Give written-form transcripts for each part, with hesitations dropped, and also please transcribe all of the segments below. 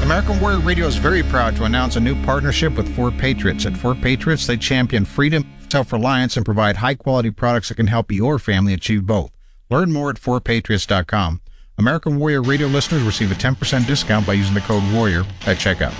American Warrior Radio is very proud to announce a new partnership with 4 Patriots. At 4 Patriots, they champion freedom, self-reliance, and provide high-quality products that can help your family achieve both. Learn more at 4patriots.com. American Warrior Radio listeners receive a 10% discount by using the code WARRIOR at checkout.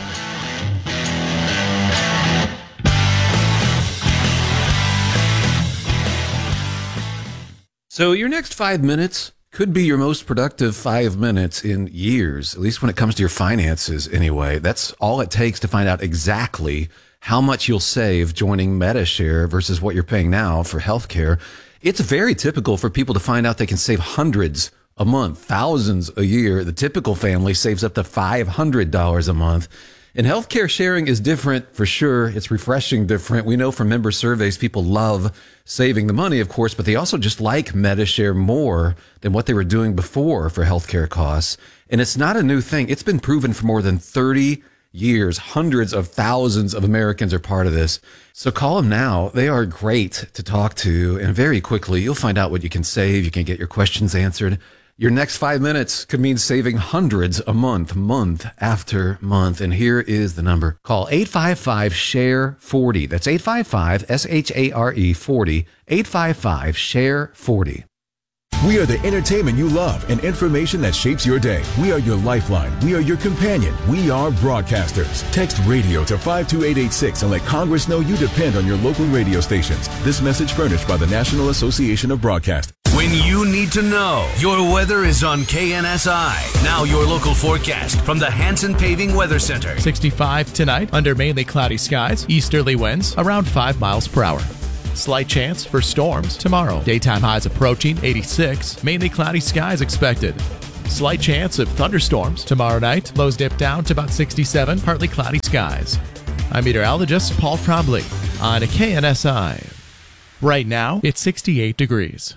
So your next 5 minutes could be your most productive 5 minutes in years, at least when it comes to your finances anyway. That's all it takes to find out exactly how much you'll save joining Medi-Share versus what you're paying now for healthcare. It's very typical for people to find out they can save hundreds a month, thousands a year. The typical family saves up to $500 a month. And healthcare sharing is different for sure. It's refreshing different. We know from member surveys, people love saving the money, of course, but they also just like Medi-Share more than what they were doing before for healthcare costs. And it's not a new thing. It's been proven for more than 30 years. Hundreds of thousands of Americans are part of this. So call them now. They are great to talk to. And very quickly, you'll find out what you can save. You can get your questions answered. Your next 5 minutes could mean saving hundreds a month, month after month. And here is the number. Call 855-SHARE-40. That's 855-SHARE 40. 855-SHARE-40. We are the entertainment you love and information that shapes your day. We are your lifeline. We are your companion. We are broadcasters. Text radio to 52886 and let Congress know you depend on your local radio stations. This message furnished by the National Association of Broadcasters. When you need to know, your weather is on KNSI. Now your local forecast from the Hanson Paving Weather Center. 65 tonight under mainly cloudy skies. Easterly winds around 5 miles per hour. Slight chance for storms tomorrow. Daytime highs approaching 86. Mainly cloudy skies expected. Slight chance of thunderstorms tomorrow night. Lows dip down to about 67. Partly cloudy skies. I'm meteorologist Paul Trombley on KNSI. Right now, it's 68 degrees.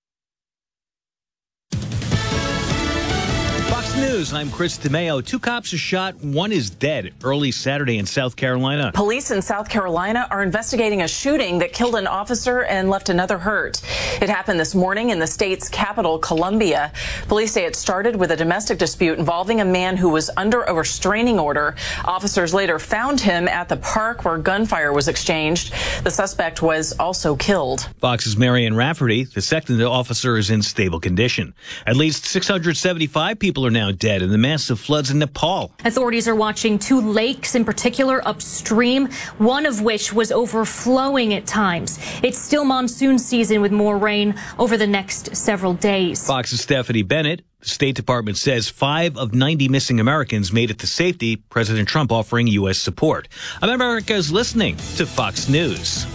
News. I'm Chris DeMeo. 2 cops are shot. 1 is dead early Saturday in South Carolina. Police in South Carolina are investigating a shooting that killed an officer and left another hurt. It happened this morning in the state's capital, Columbia. Police say it started with a domestic dispute involving a man who was under a restraining order. Officers later found him at the park where gunfire was exchanged. The suspect was also killed. Fox's Marianne Rafferty, the second officer, is in stable condition. At least 675 people are now dead in the massive floods in Nepal. Authorities are watching 2 lakes in particular upstream, one of which was overflowing at times. It's still monsoon season with more rain over the next several days. Fox's Stephanie Bennett. The State Department says 5 of 90 missing Americans made it to safety, President Trump offering U.S. support. America's listening to Fox News.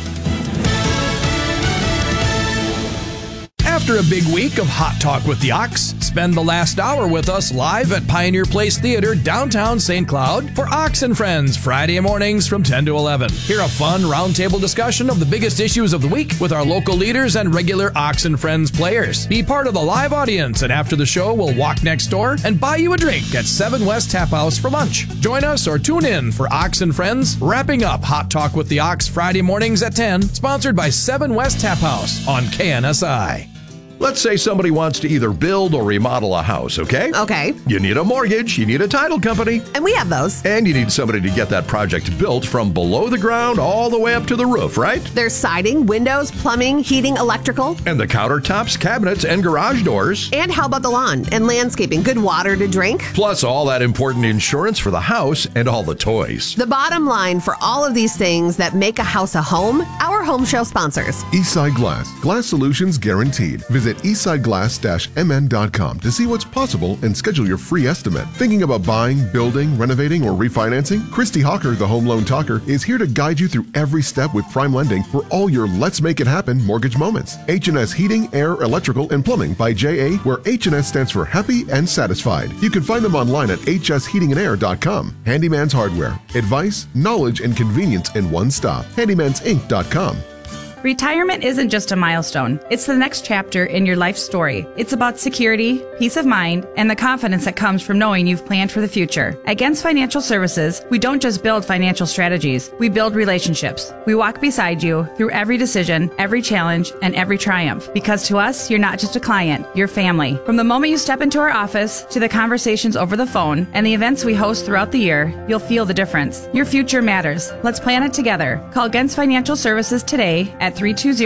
After a big week of Hot Talk with the Ox, spend the last hour with us live at Pioneer Place Theater, downtown St. Cloud for Ox and Friends, Friday mornings from 10 to 11. Hear a fun roundtable discussion of the biggest issues of the week with our local leaders and regular Ox and Friends players. Be part of the live audience, and after the show, we'll walk next door and buy you a drink at 7 West Tap House for lunch. Join us or tune in for Ox and Friends, wrapping up Hot Talk with the Ox Friday mornings at 10, sponsored by 7 West Tap House on KNSI. Let's say somebody wants to either build or remodel a house, okay? Okay. You need a mortgage, you need a title company. And we have those. And you need somebody to get that project built from below the ground all the way up to the roof, right? There's siding, windows, plumbing, heating, electrical. And the countertops, cabinets, and garage doors. And how about the lawn and landscaping? Good water to drink. Plus all that important insurance for the house and all the toys. The bottom line for all of these things that make a house a home, our home show sponsors. Eastside Glass. Glass solutions guaranteed. Visit eastsideglass-mn.com to see what's possible and schedule your free estimate. Thinking about buying, building, renovating, or refinancing? Christy Hawker, the Home Loan Talker, is here to guide you through every step with Prime Lending for all your Let's Make It Happen mortgage moments. H&S Heating, Air, Electrical, and Plumbing by J.A., where H&S stands for Happy and Satisfied. You can find them online at hsheatingandair.com. Handyman's Hardware. Advice, knowledge, and convenience in one stop. handymansinc.com. Retirement isn't just a milestone. It's the next chapter in your life story. It's about security, peace of mind, and the confidence that comes from knowing you've planned for the future. At Gens Financial Services, we don't just build financial strategies. We build relationships. We walk beside you through every decision, every challenge, and every triumph. Because to us, you're not just a client, you're family. From the moment you step into our office to the conversations over the phone and the events we host throughout the year, you'll feel the difference. Your future matters. Let's plan it together. Call Gens Financial Services today at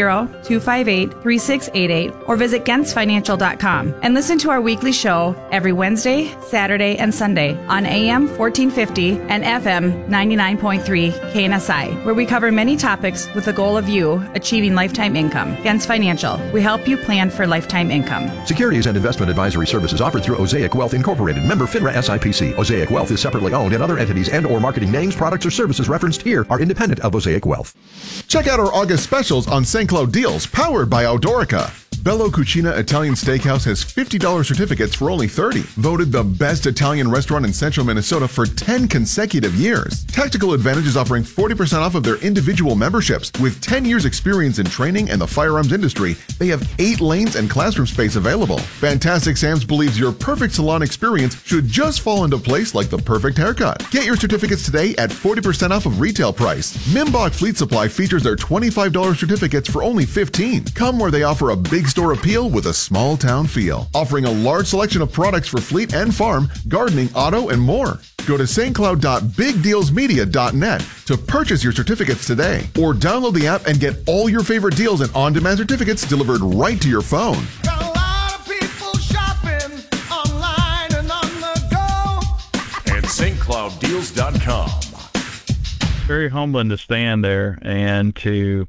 320-258-3688 or visit GensFinancial.com and listen to our weekly show every Wednesday, Saturday, and Sunday on AM 1450 and FM 99.3 KNSI, where we cover many topics with the goal of you achieving lifetime income. Gens Financial, we help you plan for lifetime income. Securities and investment advisory services offered through Osaic Wealth Incorporated, member FINRA SIPC. Osaic Wealth is separately owned, and other entities and or marketing names, products, or services referenced here are independent of Osaic Wealth. Check out our August specials on St. Cloud deals powered by Eldorica. Bello Cucina Italian Steakhouse has $50 certificates for only $30. Voted the best Italian restaurant in central Minnesota for 10 consecutive years. Tactical Advantage is offering 40% off of their individual memberships. With 10 years experience in training and the firearms industry, they have 8 lanes and classroom space available. Fantastic Sam's believes your perfect salon experience should just fall into place like the perfect haircut. Get your certificates today at 40% off of retail price. Mimbach Fleet Supply features their $25 certificates for only $15. Come where they offer a big store appeal with a small town feel, offering a large selection of products for fleet and farm, gardening, auto, and more. Go to stcloud.bigdealsmedia.net to purchase your certificates today, or download the app and get all your favorite deals and on-demand certificates delivered right to your phone. Got a lot of people shopping online and on the go at stclouddeals.com. Very humbling to stand there and to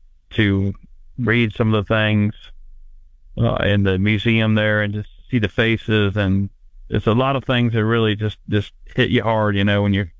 read some of the things in the museum there and just see the faces, and it's a lot of things that really just hit you hard, you know, when you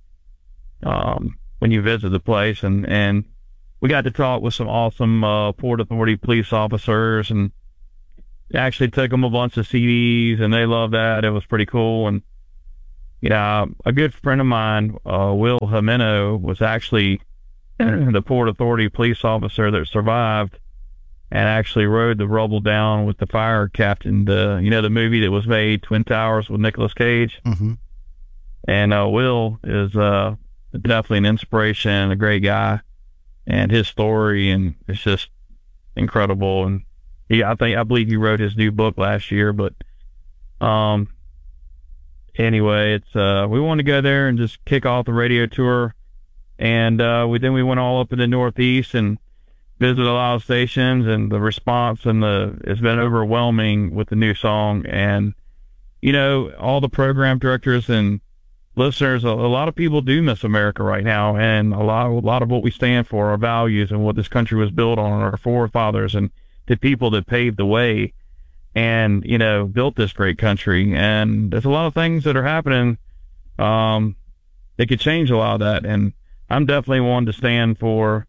visit the place. And we got to talk with some awesome Port Authority police officers, and actually took them a bunch of CDs, and they loved that. It was pretty cool. And you know, a good friend of mine, Will Jimeno, was actually the Port Authority police officer that survived and actually rode the rubble down with the fire captain, the movie that was made, Twin Towers, with Nicolas Cage. Mm-hmm. And Will is definitely an inspiration, a great guy, and his story, and it's just incredible. And I believe he wrote his new book last year. But anyway, it's we wanted to go there and just kick off the radio tour, and we went all up in the Northeast and visited a lot of stations, and the response it's been overwhelming with the new song. And you know, all the program directors and listeners, a lot of people do miss America right now, and a lot of what we stand for, our values, and what this country was built on, our forefathers and the people that paved the way and, you know, built this great country. And there's a lot of things that are happening that could change a lot of that. And I'm definitely one to stand for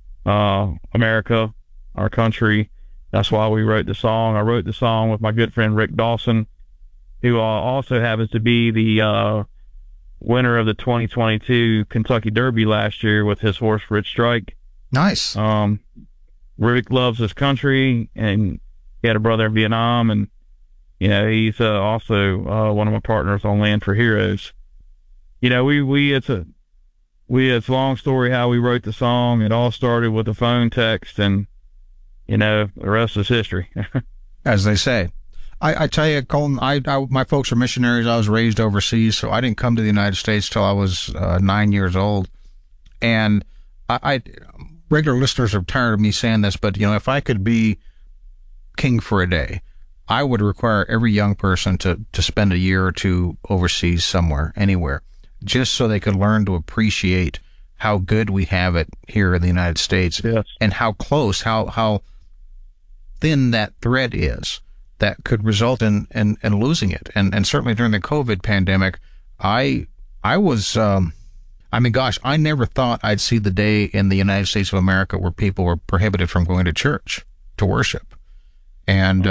America, our country. That's why we wrote the song. I wrote the song with my good friend Rick Dawson, who also happens to be the winner of the 2022 Kentucky Derby last year with his horse Rich Strike. Nice. Rick loves his country, and he had a brother in Vietnam, and you know, he's also one of my partners on Land for Heroes. You know, it's a long story how we wrote the song. It all started with a phone text, and you know, the rest is history. As they say. I tell you, Colton, my folks are missionaries. I was raised overseas, so I didn't come to the United States till I was 9 years old. And regular listeners are tired of me saying this, but you know, if I could be king for a day, I would require every young person to spend a year or two overseas somewhere, anywhere, just so they could learn to appreciate how good we have it here in the United States. Yes. And how close, how thin that thread is that could result in losing it. And certainly during the COVID pandemic, I was, I never thought I'd see the day in the United States of America where people were prohibited from going to church to worship. And,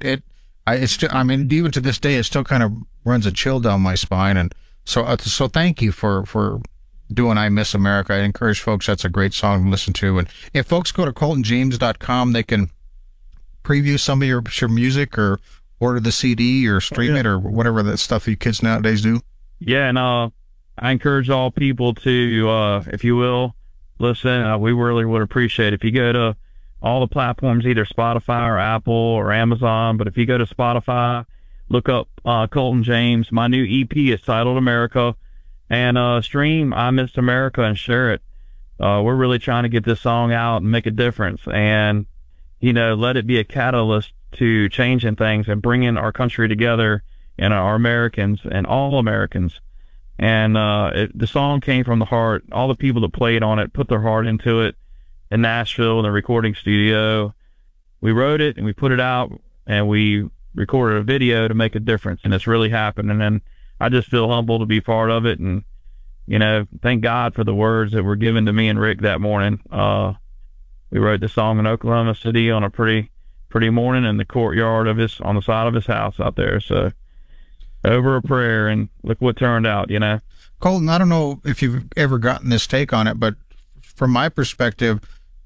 even to this day, it still kind of runs a chill down my spine. And so thank you for doing I Miss America. I encourage folks, that's a great song to listen to. And if folks go to ColtonJames.com, they can preview some of your music or order the CD or stream it or whatever that stuff you kids nowadays do. Yeah, and I encourage all people to, if you will, listen. We really would appreciate it if you go to all the platforms, either Spotify or Apple or Amazon. But if you go to Spotify, look up Colton James. My new EP is titled America, and stream I Miss America and share it. We're really trying to get this song out and make a difference, and let it be a catalyst to changing things and bringing our country together and our Americans and all Americans. And the song came from the heart. All the people that played on it put their heart into it in Nashville in the recording studio. We wrote it and we put it out, and we recorded a video to make a difference, and it's really happening. And I just feel humbled to be part of it, and thank God for the words that were given to me and Rick that morning. We wrote the song in Oklahoma City on a pretty morning in the courtyard of on the side of his house out there. So over a prayer, and look what turned out. Colton, I don't know if you've ever gotten this take on it, but from my perspective,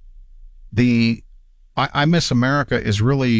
I Miss America is really,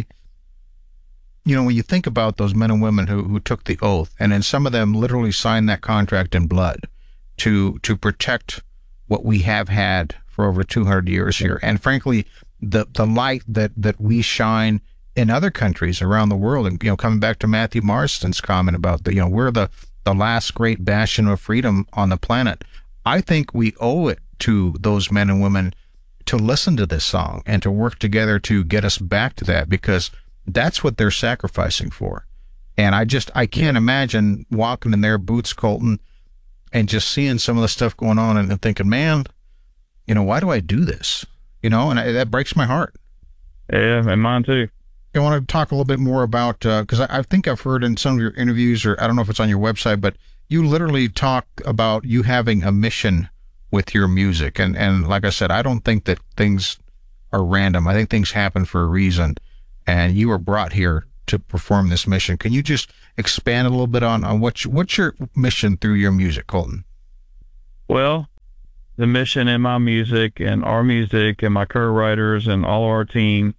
when you think about those men and women who took the oath, and then some of them literally signed that contract in blood to protect what we have had for over 200 years here. And frankly, the light that we shine in other countries around the world, and, coming back to Matthew Marston's comment about we're the last great bastion of freedom on the planet. I think we owe it to those men and women to listen to this song and to work together to get us back to that, because that's what they're sacrificing for. And I can't imagine walking in their boots, Colton, and just seeing some of the stuff going on and thinking, man, why do I do this? And that breaks my heart. Yeah, and mine too. I want to talk a little bit more about, because I think I've heard in some of your interviews, or I don't know if it's on your website, but you literally talk about you having a mission with your music. And like I said, I don't think that things are random. I think things happen for a reason. And you were brought here to perform this mission. Can you just expand a little bit on what's your mission through your music, Colton? Well, the mission in my music and our music and my co-writers and all our team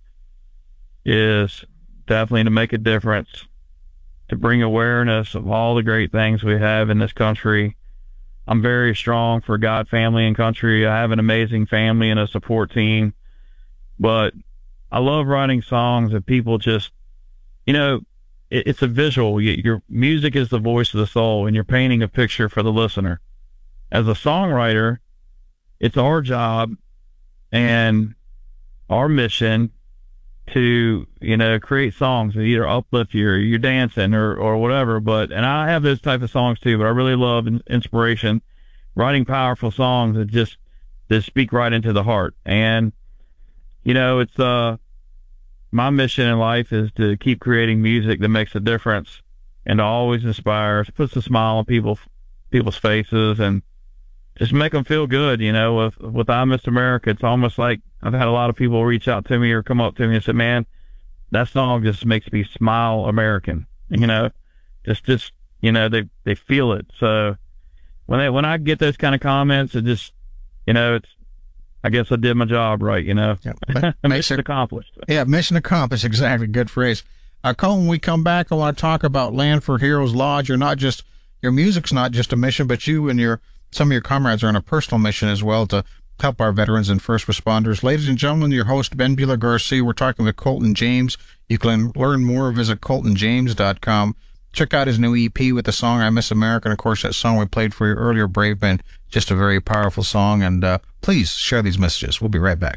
is definitely to make a difference, to bring awareness of all the great things we have in this country. I'm very strong for God, family, and country. I have an amazing family and a support team, but I love writing songs that people just, it's a visual. Your music is the voice of the soul, and you're painting a picture for the listener. As a songwriter, it's our job and our mission to, create songs that either uplift you or you're dancing or whatever. And I have those type of songs too, but I really love inspiration, writing powerful songs that speak right into the heart. And, it's, my mission in life is to keep creating music that makes a difference and to always inspires, puts a smile on people's faces, and just make them feel good. With I Miss America, it's almost like I've had a lot of people reach out to me or come up to me and say, man, that song just makes me smile American. Just they feel it. So when I get those kind of comments, it just, it's, I guess I did my job right, Yeah, mission accomplished. Yeah, mission accomplished. Exactly. Good phrase. Colton, when we come back, I want to talk about Land for Heroes Lodge. Your music's not just a mission, but you and some of your comrades are on a personal mission as well to help our veterans and first responders. Ladies and gentlemen, your host, Ben Bueller Garcia. We're talking with Colton James. You can learn more. Visit ColtonJames.com. Check out his new EP with the song I Miss America. And, of course, that song we played for you earlier, Brave Men, just a very powerful song. And please share these messages. We'll be right back.